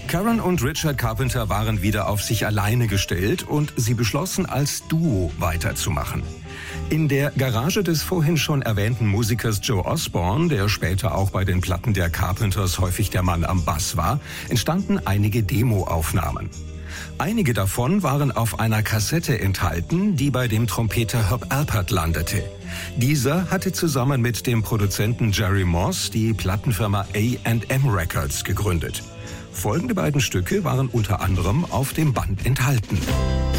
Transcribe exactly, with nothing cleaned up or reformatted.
Karen und Richard Carpenter waren wieder auf sich alleine gestellt und sie beschlossen, als Duo weiterzumachen. In der Garage des vorhin schon erwähnten Musikers Joe Osborne, der später auch bei den Platten der Carpenters häufig der Mann am Bass war, entstanden einige Demoaufnahmen. Einige davon waren auf einer Kassette enthalten, die bei dem Trompeter Herb Alpert landete. Dieser hatte zusammen mit dem Produzenten Jerry Moss die Plattenfirma A and M Records gegründet. Folgende beiden Stücke waren unter anderem auf dem Band enthalten.